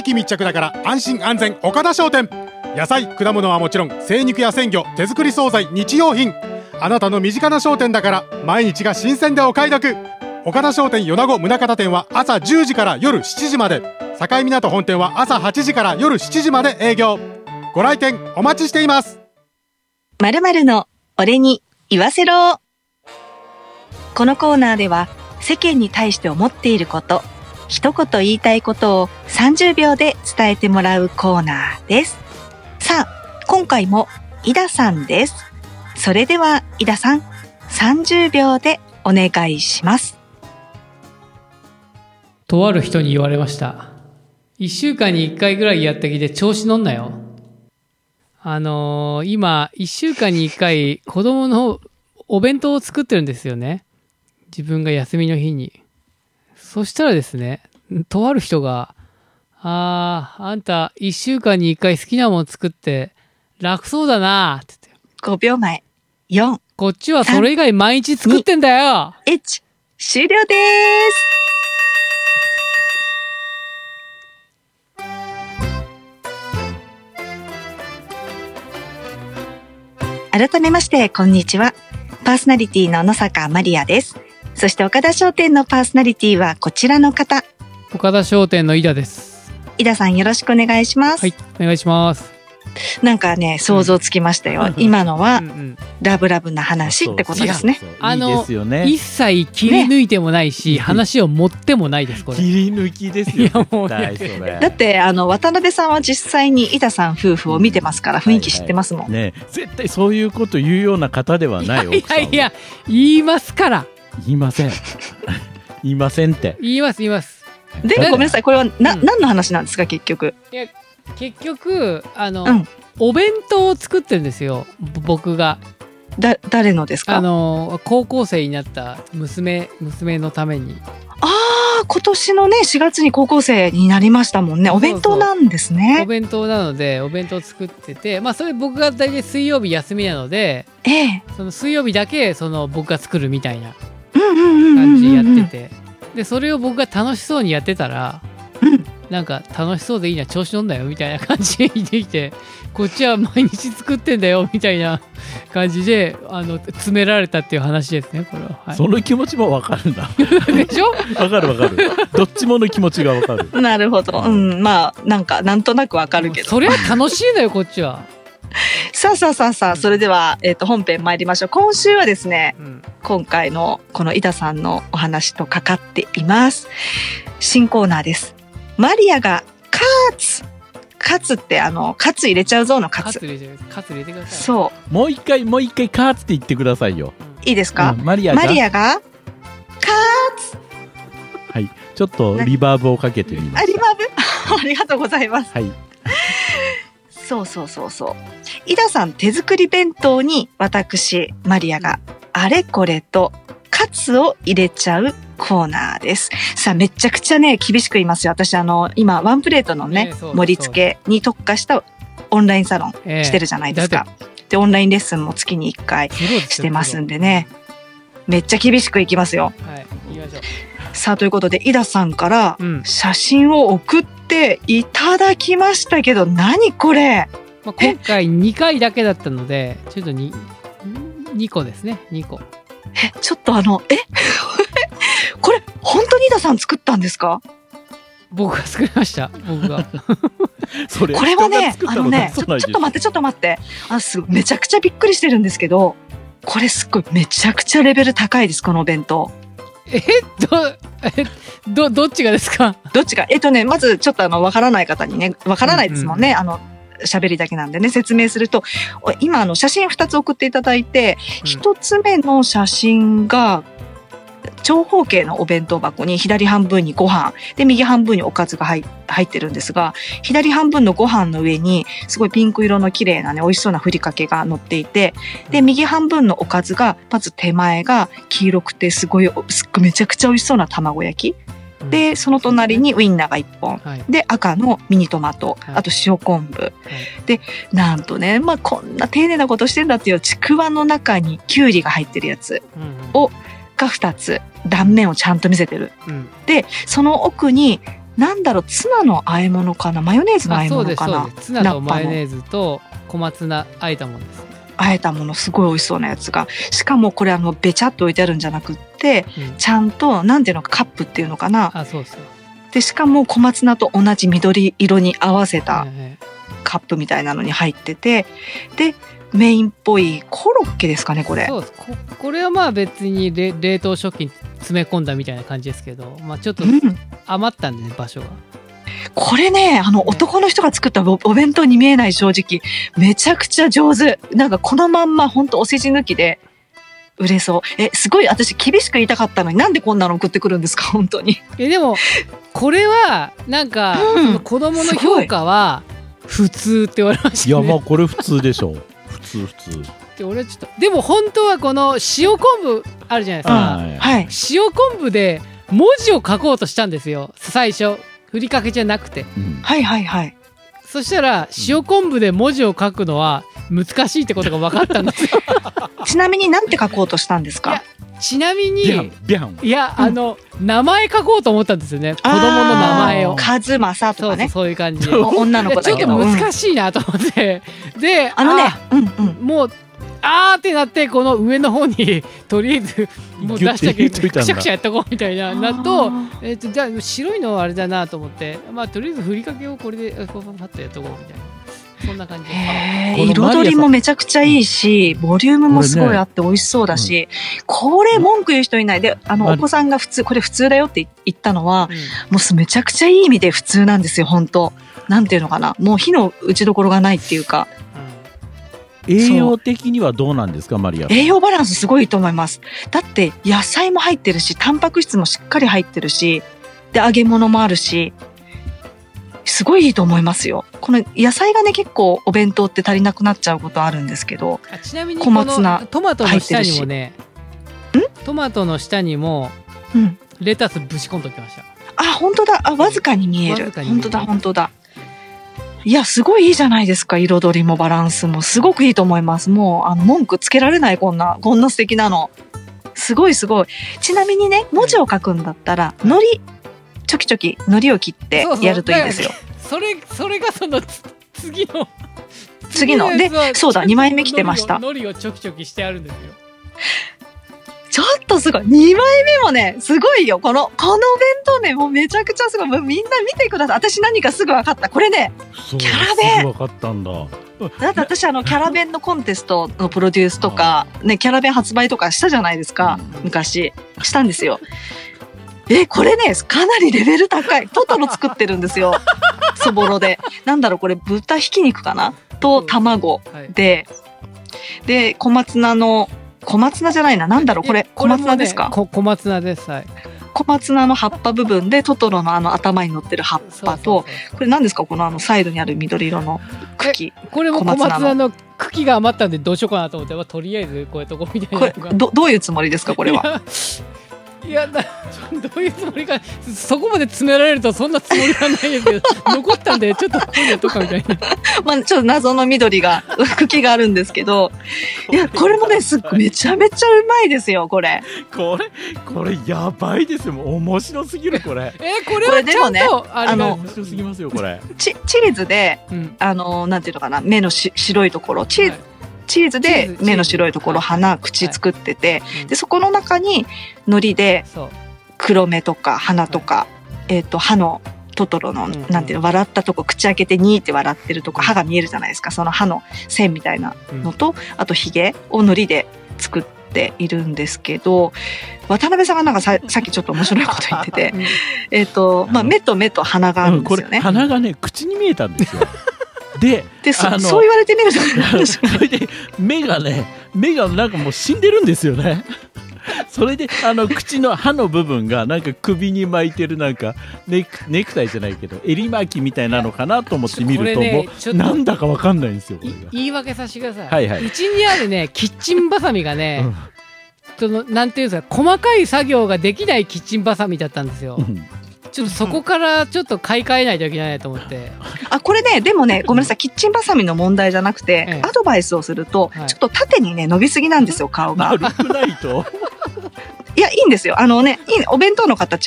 地域密着だから安心安全岡田商店。野菜果物はもちろん精肉や鮮魚、手作り惣菜、日用品、あなたの身近な商店だから毎日が新鮮でお買い得。岡田商店米子宗像店は朝10時から夜7時まで、境港本店は朝8時から夜7時まで営業。ご来店お待ちしています。 〇〇の俺に言わせろ。このコーナーでは世間に対して思っていること、一言言いたいことを30秒で伝えてもらうコーナーです。さあ、今回も井田さんです。それでは井田さん、30秒でお願いします。 とある人に言われました。1週間に1回ぐらいやってきて調子乗んなよ。今、1週間に1回子供のお弁当を作ってるんですよね。自分が休みの日に。そしたらですね、とある人が、あんた1週間に1回好きなもの作って楽そうだなって言って。 5秒前。4。 こっちはそれ以外毎日作ってんだよ。 1。終了です。改めまして、こんにちは。パーソナリティの野坂まりやです。そして岡田商店のパーソナリティはこちらの方。 岡田商店の井田です。 井田さんよろしくお願いします。 はい、お願いします。 なんかね、想像つきましたよ。今のは、ラブラブな話ってことですね。 いいですよね。 一切切り抜いてもないし、話を持ってもないです、これ。 切り抜きですよ。 だって、渡辺さんは実際に井田さん夫婦を見てますから、雰囲気知ってますもん。 ね、絶対そういうこと言うような方ではない。 いや、言いますから。 言いません。言いませんって。 言います。 で、ごめんなさい、これは何の話なんですか、結局。 いや、結局お弁当を作ってるんですよ、僕が。 誰のですか？ 高校生になった娘のために。 今年のね4月に高校生になりましたもんね。お弁当なんですね。 お弁当なのでお弁当作ってて、まあそれ僕が大体水曜日休みなので、その水曜日だけ僕が作るみたいな感じでやってて、でそれを僕が楽しそうにやってたら、なんか楽しそうでいいな、調子乗んだよみたいな感じで言ってきて、こっちは毎日作ってんだよみたいな感じで詰められたっていう話ですね、これは。はい、 その気持ちもわかるな。 でしょ？ わかる。どっちもの気持ちがわかる。 なるほど。まあなんとなくわかるけど。 それは楽しいのよ、こっちは。 さあ、それでは、本編参りましょう。今週はですね、今回のこの井田さんのお話とかかっています。新コーナーです。マリアがカツってカツ入れちゃうぞのカツ。 カツ入れてください。 そう。 もう一回カーツって言ってくださいよ。 いいですか？ マリアがカーツ。はい。ちょっとリバーブをかけてみます。 リバーブありがとうございます。 はい。 そう。井田さん手作り弁当に私マリアがあれこれとカツを入れちゃうコーナーです。さあ、めちゃくちゃね、厳しく言いますよ。私今、ワンプレートのね、盛り付けに特化したオンラインサロンしてるじゃないですか。で、オンラインレッスンも月に1回してますんでね、めっちゃ厳しくいきますよ。 はい、行きましょう。 さあ、ということで、井田さんから写真を送っていただきましたけど、何これ？ 今回2回だけだったので、ちょっと2個ですね、2個。 ちょっとこれ本当に井田さん作ったんですか？ 僕が作りました。僕が。 それこれはね、ちょっと待って。めちゃくちゃびっくりしてるんですけど、これすっごいめちゃくちゃレベル高いです、このお弁当。 どっちがですか？ どっちが？まずちょっとわからない方にね、わからないですもんね。喋りだけなんでね、説明すると、今写真2つ送っていただいて、1つ目の写真が長方形のお弁当箱に左半分にご飯で右半分におかずが入ってるんですが、左半分のご飯の上にすごいピンク色の綺麗なね、美味しそうなふりかけが乗っていて、で右半分のおかずがまず手前が黄色くてすごいめちゃくちゃ美味しそうな卵焼きで、その隣にウインナーが1本、で赤のミニトマト、あと塩昆布、でなんとね、こんな丁寧なことしてんだっていう、ちくわの中にきゅうりが入ってるやつが2つ断面をちゃんと見せてる、でその奥になんだろう、ツナの和え物かな、マヨネーズの和え物かな。 そうです。ツナとマヨネーズと小松菜和えたものです。 和えたもの、すごい美味しそうなやつが。しかもこれべちゃっと置いてあるんじゃなくって、ちゃんと、なんていうのか、カップっていうのかな。 そうそう。 で、しかも小松菜と同じ緑色に合わせたカップみたいなのに入ってて、で、メインっぽいコロッケですかね、これ。 そうです。これはまあ別に冷凍食品詰め込んだみたいな感じですけど、まあちょっと余ったんでね、場所が。 これね、男の人が作ったお弁当に見えない、正直。めちゃくちゃ上手。なんかこのまんまほんとお世辞抜きで売れそう。すごい私厳しく言いたかったのに、なんでこんなの送ってくるんですか、本当に。 でも、これは、なんか、子供の評価は普通って言われましたね。 いや、まあこれ普通でしょう。普通。 で、俺ちょっと、でも本当はこの塩昆布あるじゃないですか。 はい。 塩昆布で文字を書こうとしたんですよ、最初。ふりかけじゃなくて。 はいはいはい。 そしたら、塩昆布で文字を書くのは難しいってことが分かったんですよ。 ちなみに何て書こうとしたんですか？ ちなみに、いや、名前書こうと思ったんですよね。子供の名前を。 和正とかね。 そういう感じで。 女の子だけど。 ちょっと難しいなと思って。で、もう、ってなって、この上の方に、とりあえず、もう出したけど、くしゃくしゃやっとこうみたいな、と、じゃあ、白いのはあれだなと思って、まあ、とりあえずふりかけをこれで、パッとやっとこうみたいな。そんな感じで。 彩りもめちゃくちゃいいし、ボリュームもすごいあって美味しそうだし、これ文句言う人いない。で、お子さんがこれ普通だよって言ったのは、もうめちゃくちゃいい意味で普通なんですよ、本当。なんていうのかな。もう火の打ちどころがないっていうか。 栄養的にはどうなんですか、マリア。 栄養バランスすごいいいと思います。だって野菜も入ってるし、タンパク質もしっかり入ってるし、で揚げ物もあるし、すごいいいと思いますよ。この野菜がね、結構お弁当って足りなくなっちゃうことあるんですけど、 ちなみにこのトマトの下にもね、トマトの下にもレタスぶち込んでおきました。 本当だ。わずかに見える。本当だ。いや、すごいいいじゃないですか。彩りもバランスもすごくいいと思います。もう文句つけられない、こんな素敵なの。すごい。ちなみにね、文字を書くんだったら、海苔チョキチョキ海苔を切ってやるといいですよ。 それがその次ので、そうだ、2枚目来てました。 海苔をチョキチョキしてあるんですよ。 ちょっとすごい。2枚目もね、すごいよ。このお弁当ね、もうめちゃくちゃすごい。もうみんな見てください。私何かすぐ分かった。これね、キャラ弁。 すぐ分かったんだ。 だって私キャラ弁のコンテストのプロデュースとか、ね、キャラ弁発売とかしたじゃないですか。昔。したんですよ。これね、かなりレベル高い。トトロ作ってるんですよ。そぼろで。なんだろう、これ豚ひき肉かなと卵で、で、小松菜じゃないな。なんだろう、これ小松菜ですか？ 小松菜です。はい。 小松菜の葉っぱ部分でトトロの頭に乗ってる葉っぱと、これ何ですか？このサイドにある緑色の茎。これも小松菜の茎が余ったんでどうしようかなと思って、とりあえずこういうとこみたいな。 これどういうつもりですか、これは？ いやどういうつもりか、そこまで詰められるとそんなつもりはないですけど、残ったんでちょっとこういうのとかみたいな。 まあちょっと謎の緑が茎があるんですけど、いやこれもねめちゃめちゃうまいですよ、これやばいですよ。もう面白すぎる、これ。 これはちゃんと面白すぎますよ、これ。 チーズで、なんていうのかな、目の白いところ、チーズで目の白いところ、鼻、口作ってて、でそこの中に海苔で黒目とか鼻とか、歯のトトロのなんていうの、笑ったとこ、口開けてニーって笑ってるとこ、歯が見えるじゃないですか。その歯の線みたいなのと、あとひげを海苔で作っているんですけど、渡辺さんがなんかさっきちょっと面白いこと言ってて、目と目と鼻があるんですよね。 鼻がね、口に見えたんですよ。でそう言われてみるとそれで目がなんかもう死んでるんですよね。それで口の歯の部分がなんか首に巻いてるなんかネクタイじゃないけど襟巻きみたいなのかなと思って見ると、もうなんだかわかんないんですよ。 言い訳させてください。うちにあるねキッチンバサミがね、なんていうんですか、細かい作業ができないキッチンバサミだったんですよ。ちょっとそこからちょっと買い替えないといけないと思って。 これね、でもね、ごめんなさい、キッチンバサミの問題じゃなくて、アドバイスをすると、ちょっと縦にね、伸びすぎなんですよ、顔が。 丸くないと。 いや、いいんですよ。お弁当の形